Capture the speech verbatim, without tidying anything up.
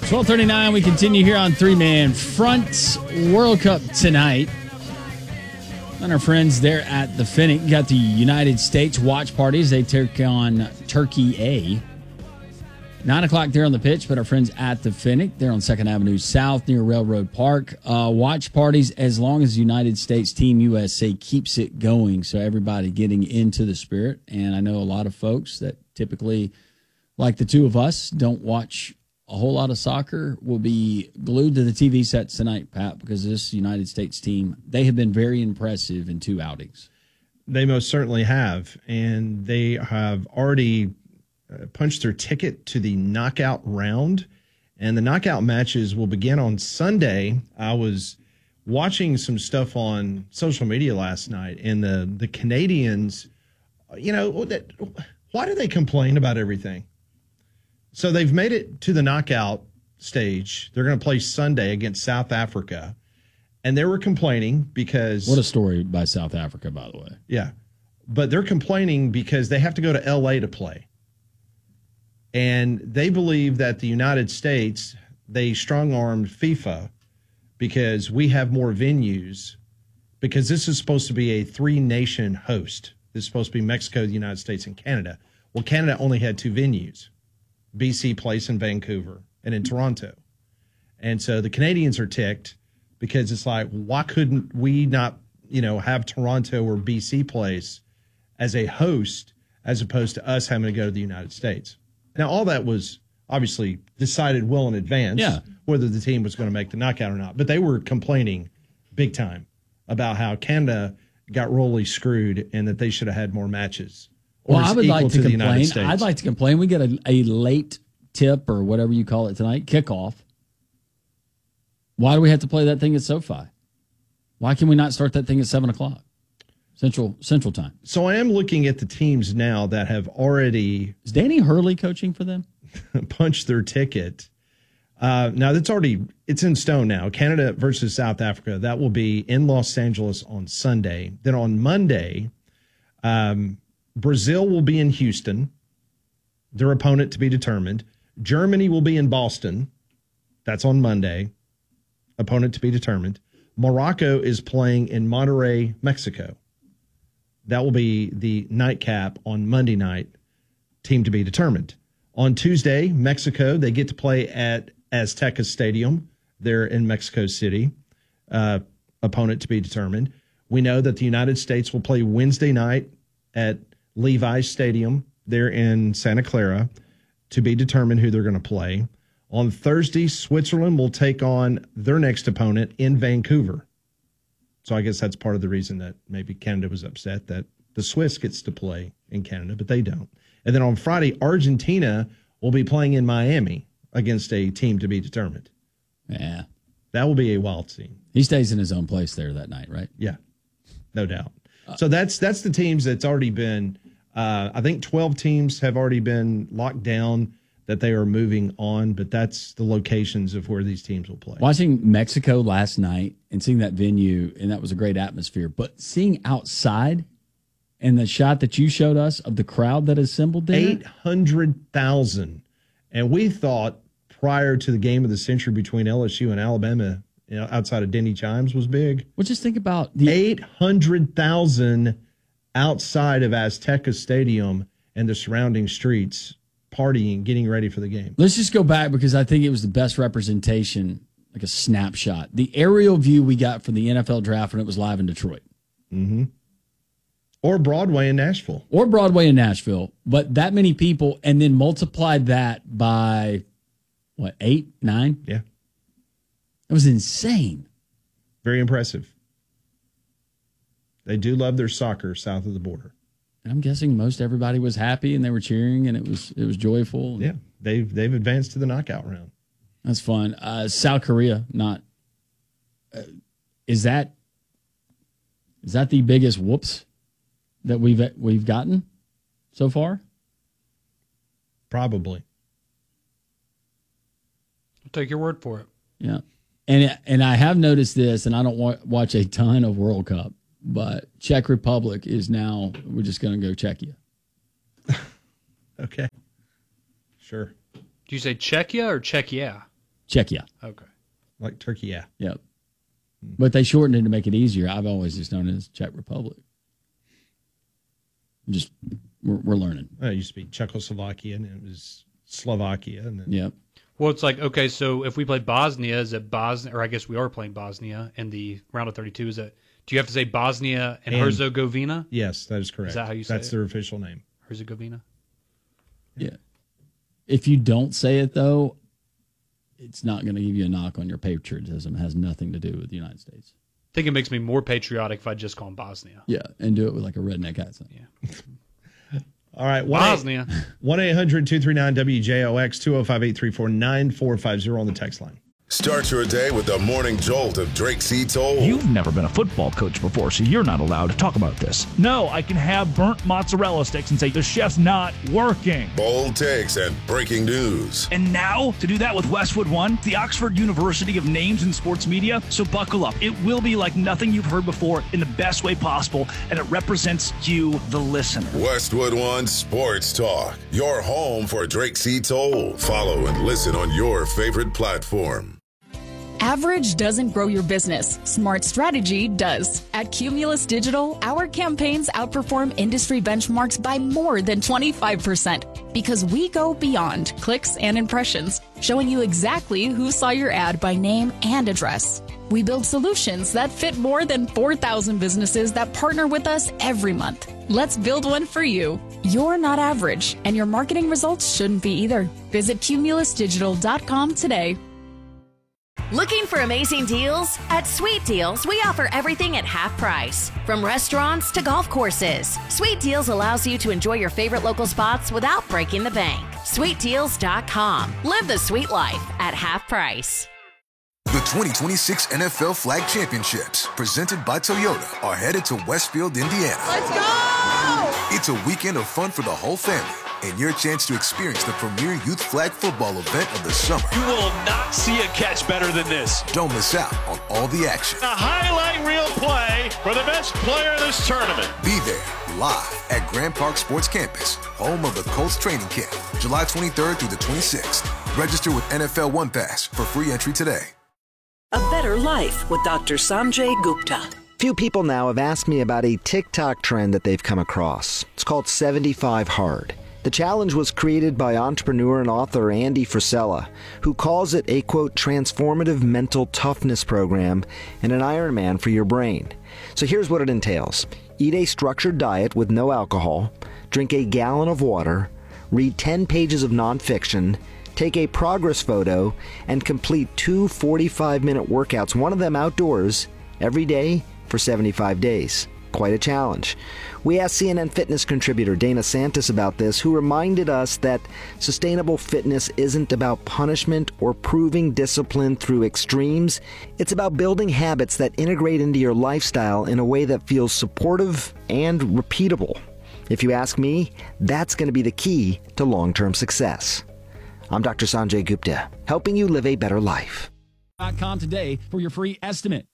twelve thirty-nine, we continue here on Three Man Front. World Cup tonight. And our friends there at the Finnick got the United States watch parties. They take on Turkey A. Nine o'clock there on the pitch, but our friends at the Finnick, they're on second Avenue South near Railroad Park. Uh, watch parties as long as the United States Team U S A keeps it going. So everybody getting into the spirit. And I know a lot of folks that typically, like the two of us, don't watch a whole lot of soccer, will be glued to the T V sets tonight, Pat, because this United States team, they have been very impressive in two outings. They most certainly have, and they have already punched their ticket to the knockout round, and the knockout matches will begin on Sunday. I was watching some stuff on social media last night, and the, the Canadians, you know, that, why do they complain about everything? So they've made it to the knockout stage. They're going to play Sunday against South Africa. And they were complaining because... What a story by South Africa, by the way. Yeah. But they're complaining because they have to go to L A to play. And they believe that the United States, they strong-armed FIFA because we have more venues, because this is supposed to be a three-nation host. This is supposed to be Mexico, the United States, and Canada. Well, Canada only had two venues. B C Place in Vancouver and in Toronto. And so the Canadians are ticked because it's like, why couldn't we not, you know, have Toronto or B C Place as a host as opposed to us having to go to the United States? Now, all that was obviously decided well in advance, yeah, whether the team was going to make the knockout or not. But they were complaining big time about how Canada got royally screwed and that they should have had more matches. Well, I would like to, to complain. I'd like to complain. We get a, a late tip or whatever you call it tonight, kickoff. Why do we have to play that thing at SoFi? Why can we not start that thing at seven o'clock Central Central Time? So I am looking at the teams now that have already... Is Danny Hurley coaching for them? punched their ticket. Uh, now, that's already... It's in stone now. Canada versus South Africa. That will be in Los Angeles on Sunday. Then on Monday... Um, Brazil will be in Houston, their opponent to be determined. Germany will be in Boston. That's on Monday, opponent to be determined. Morocco is playing in Monterrey, Mexico. That will be the nightcap on Monday night, team to be determined. On Tuesday, Mexico, they get to play at Azteca Stadium. They're in Mexico City, uh, opponent to be determined. We know that the United States will play Wednesday night at Levi's Stadium there in Santa Clara, to be determined who they're going to play. On Thursday, Switzerland will take on their next opponent in Vancouver. So I guess that's part of the reason that maybe Canada was upset that the Swiss gets to play in Canada, but they don't. And then on Friday, Argentina will be playing in Miami against a team to be determined. Yeah. That will be a wild scene. He stays in his own place there that night, right? Yeah, no doubt. So that's that's the teams that's already been, uh, I think twelve teams have already been locked down that they are moving on, but that's the locations of where these teams will play. Watching Mexico last night and seeing that venue, and that was a great atmosphere, but seeing outside and the shot that you showed us of the crowd that assembled there. eight hundred thousand. And we thought prior to the game of the century between L S U and Alabama, you know, outside of Denny Chimes was big. Well, just think about the eight hundred thousand outside of Azteca Stadium and the surrounding streets partying, getting ready for the game. Let's just go back because I think it was the best representation, like a snapshot. The aerial view we got from the N F L draft when it was live in Detroit. Mm-hmm. Or Broadway in Nashville. Or Broadway in Nashville. But that many people, and then multiplied that by, what, eight, nine? Yeah. It was insane. Very impressive. They do love their soccer south of the border. And I'm guessing most everybody was happy and they were cheering and it was it was joyful. Yeah, they've they've advanced to the knockout round. That's fun. Uh, South Korea, not uh, is that is that the biggest whoops that we've we've gotten so far? Probably. I'll take your word for it. Yeah. And and I have noticed this, and I don't wa- watch a ton of World Cup, but Czech Republic is now, we're just going to go Czechia. Okay. Sure. Do you say Czechia or Czechia? Czechia. Okay. Like Turkey, yeah. Yep. But they shortened it to make it easier. I've always just known it as Czech Republic. Just, we're, we're learning. Uh, it used to be Czechoslovakia, and it was Slovakia. And then, Yep. Well, it's like, okay, so if we play Bosnia, is it Bosnia, or I guess we are playing Bosnia in the round of thirty-two, is it, do you have to say Bosnia and, and Herzegovina? Yes, that is correct. Is that how you say That's it? their official name. Herzegovina? Yeah. If you don't say it, though, it's not going to give you a knock on your patriotism. It has nothing to do with the United States. I think it makes me more patriotic if I just call them Bosnia. Yeah, and do it with like a redneck accent. Yeah. All right. Bosnia. one eight hundred two three nine W J O X, two oh five, eight three four, nine four five zero on the text line. Start your day with the morning jolt of Drake C. Toll. You've never been a football coach before, so you're not allowed to talk about this. No, I can have burnt mozzarella sticks and say, the chef's not working. Bold takes and breaking news. And now, to do that with Westwood One, the Oxford University of names in sports media, so buckle up. It will be like nothing you've heard before in the best way possible, and it represents you, the listener. Westwood One Sports Talk, your home for Drake C. Toll. Follow and listen on your favorite platform. Average doesn't grow your business. Smart strategy does. At Cumulus Digital, our campaigns outperform industry benchmarks by more than twenty-five percent because we go beyond clicks and impressions, showing you exactly who saw your ad by name and address. We build solutions that fit more than four thousand businesses that partner with us every month. Let's build one for you. You're not average, and your marketing results shouldn't be either. Visit cumulus digital dot com today. Looking for amazing deals? At Sweet Deals, we offer everything at half price. From restaurants to golf courses, Sweet Deals allows you to enjoy your favorite local spots without breaking the bank. sweet deals dot com. Live the sweet life at half price. The twenty twenty-six N F L Flag Championships, presented by Toyota, are headed to Westfield, Indiana. Let's go! It's a weekend of fun for the whole family, and your chance to experience the premier youth flag football event of the summer. You will not see a catch better than this. Don't miss out on all the action. A highlight reel play for the best player of this tournament. Be there live at Grand Park Sports Campus, home of the Colts training camp, July twenty-third through the twenty-sixth. Register with N F L One Pass for free entry today. A better life with Doctor Sanjay Gupta. Few people now have asked me about a TikTok trend that they've come across. It's called seventy-five hard. The challenge was created by entrepreneur and author Andy Frisella, who calls it a, quote, transformative mental toughness program and an Ironman for your brain. So here's what it entails. Eat a structured diet with no alcohol, drink a gallon of water, read ten pages of nonfiction, take a progress photo, and complete two forty-five minute workouts, one of them outdoors, every day for seventy-five days. Quite a challenge. We asked C N N Fitness contributor Dana Santis about this, who reminded us that sustainable fitness isn't about punishment or proving discipline through extremes. It's about building habits that integrate into your lifestyle in a way that feels supportive and repeatable. If you ask me, that's going to be the key to long-term success. I'm Doctor Sanjay Gupta, helping you live a better life. dot com today for your free estimate.